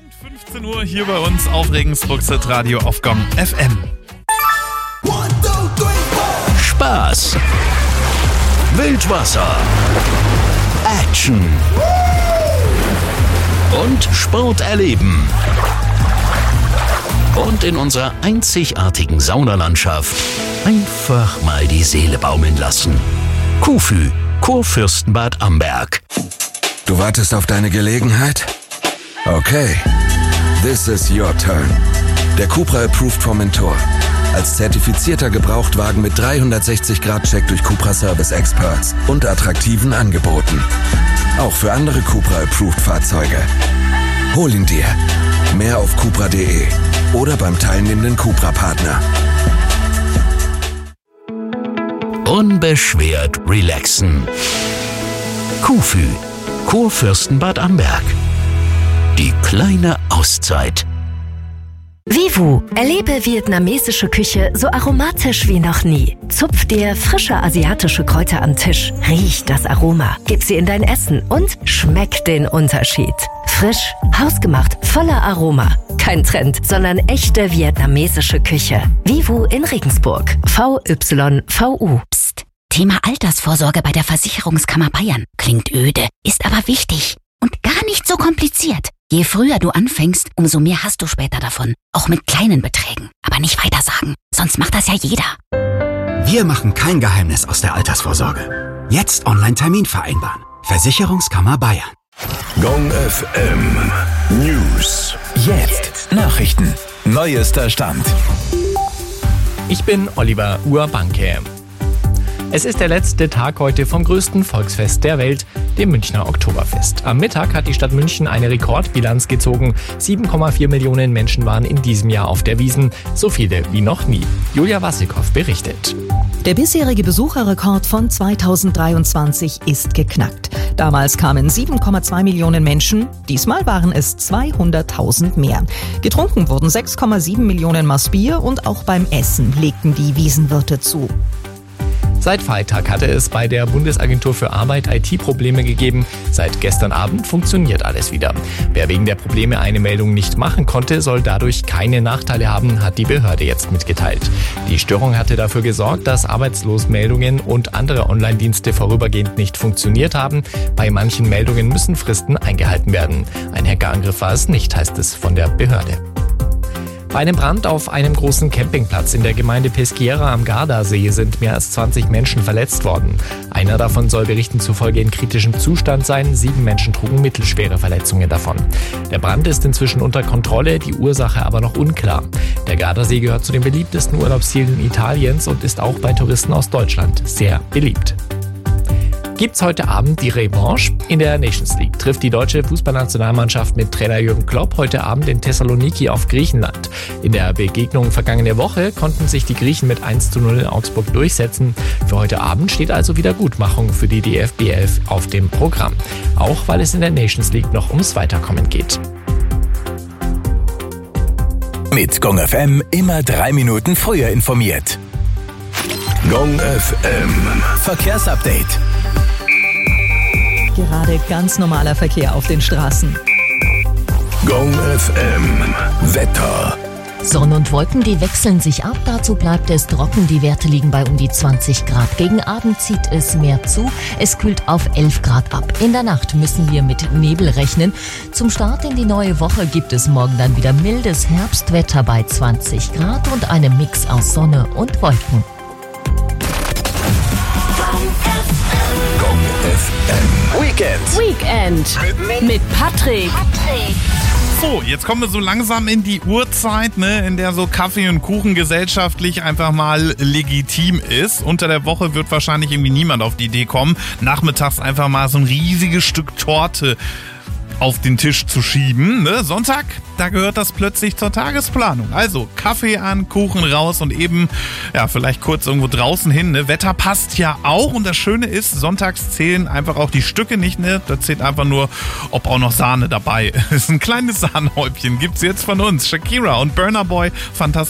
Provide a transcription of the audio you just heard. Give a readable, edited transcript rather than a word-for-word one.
15 Uhr hier bei uns auf Regensburgs Radio auf Gong FM. Spaß, Wildwasser, Action und Sport erleben. Und in unserer einzigartigen Saunalandschaft einfach mal die Seele baumeln lassen. Kufü, Kurfürstenbad Amberg. Du wartest auf deine Gelegenheit? Okay, this is your turn. Der Cupra Approved Formentor. Als zertifizierter Gebrauchtwagen mit 360-Grad-Check durch Cupra Service Experts und attraktiven Angeboten. Auch für andere Cupra Approved Fahrzeuge. Hol ihn dir. Mehr auf cupra.de oder beim teilnehmenden Cupra-Partner. Unbeschwert relaxen. Kufü, Kurfürstenbad Amberg. Die kleine Auszeit. Vivu, erlebe vietnamesische Küche so aromatisch wie noch nie. Zupf dir frische asiatische Kräuter am Tisch, riech das Aroma, gib sie in dein Essen und schmeck den Unterschied. Frisch, hausgemacht, voller Aroma. Kein Trend, sondern echte vietnamesische Küche. Vivu in Regensburg. VYVU. Psst. Thema Altersvorsorge bei der Versicherungskammer Bayern. Klingt öde, ist aber wichtig und gar nicht so kompliziert. Je früher du anfängst, umso mehr hast du später davon. Auch mit kleinen Beträgen. Aber nicht weiter sagen, sonst macht das ja jeder. Wir machen kein Geheimnis aus der Altersvorsorge. Jetzt Online-Termin vereinbaren. Versicherungskammer Bayern. Gong FM News. Jetzt Nachrichten. Neuester Stand. Ich bin Oliver Urbanke. Es ist der letzte Tag heute vom größten Volksfest der Welt, dem Münchner Oktoberfest. Am Mittag hat die Stadt München eine Rekordbilanz gezogen. 7,4 Millionen Menschen waren in diesem Jahr auf der Wiesn, so viele wie noch nie. Julia Wassilkow berichtet. Der bisherige Besucherrekord von 2023 ist geknackt. Damals kamen 7,2 Millionen Menschen, diesmal waren es 200.000 mehr. Getrunken wurden 6,7 Millionen Maß Bier und auch beim Essen legten die Wiesenwirte zu. Seit Freitag hatte es bei der Bundesagentur für Arbeit IT-Probleme gegeben. Seit gestern Abend funktioniert alles wieder. Wer wegen der Probleme eine Meldung nicht machen konnte, soll dadurch keine Nachteile haben, hat die Behörde jetzt mitgeteilt. Die Störung hatte dafür gesorgt, dass Arbeitslosmeldungen und andere Online-Dienste vorübergehend nicht funktioniert haben. Bei manchen Meldungen müssen Fristen eingehalten werden. Ein Hackerangriff war es nicht, heißt es von der Behörde. Bei einem Brand auf einem großen Campingplatz in der Gemeinde Peschiera am Gardasee sind mehr als 20 Menschen verletzt worden. Einer davon soll Berichten zufolge in kritischem Zustand sein. 7 Menschen trugen mittelschwere Verletzungen davon. Der Brand ist inzwischen unter Kontrolle, die Ursache aber noch unklar. Der Gardasee gehört zu den beliebtesten Urlaubszielen Italiens und ist auch bei Touristen aus Deutschland sehr beliebt. Gibt's heute Abend die Revanche? In der Nations League trifft die deutsche Fußballnationalmannschaft mit Trainer Jürgen Klopp heute Abend in Thessaloniki auf Griechenland. In der Begegnung vergangene Woche konnten sich die Griechen mit 1:0 in Augsburg durchsetzen. Für heute Abend steht also Wiedergutmachung für die DFB 11 auf dem Programm. Auch weil es in der Nations League noch ums Weiterkommen geht. Mit Gong FM immer 3 Minuten früher informiert. Gong FM Verkehrsupdate. Gerade ganz normaler Verkehr auf den Straßen. Gong FM Wetter. Sonne und Wolken, die wechseln sich ab. Dazu bleibt es trocken. Die Werte liegen bei um die 20 Grad. Gegen Abend zieht es mehr zu. Es kühlt auf 11 Grad ab. In der Nacht müssen wir mit Nebel rechnen. Zum Start in die neue Woche gibt es morgen dann wieder mildes Herbstwetter bei 20 Grad und einem Mix aus Sonne und Wolken. Gong FM Weekend mit Patrick. So, jetzt kommen wir so langsam in die Uhrzeit, in der so Kaffee und Kuchen gesellschaftlich einfach mal legitim ist. Unter der Woche wird wahrscheinlich irgendwie niemand auf die Idee kommen, nachmittags einfach mal so ein riesiges Stück Torte auf den Tisch zu schieben. Sonntag, da gehört das plötzlich zur Tagesplanung. Also Kaffee an, Kuchen raus und eben vielleicht kurz irgendwo draußen hin. Wetter passt ja auch und das Schöne ist, sonntags zählen einfach auch die Stücke nicht. Da zählt einfach nur, ob auch noch Sahne dabei ist. Ein kleines Sahnehäubchen gibt's jetzt von uns. Shakira und Burna Boy, fantastisch.